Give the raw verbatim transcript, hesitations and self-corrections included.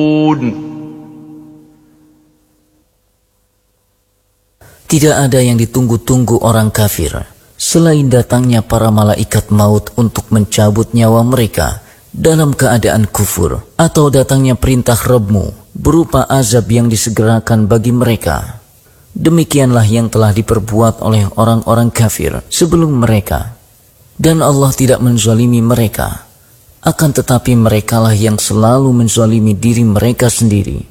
Tidak ada yang ditunggu-tunggu orang kafir selain datangnya para malaikat maut untuk mencabut nyawa mereka dalam keadaan kufur, atau datangnya perintah Rabb-Mu berupa azab yang disegerakan bagi mereka. Demikianlah yang telah diperbuat oleh orang-orang kafir sebelum mereka, dan Allah tidak menzalimi mereka, akan tetapi merekalah yang selalu menzalimi diri mereka sendiri.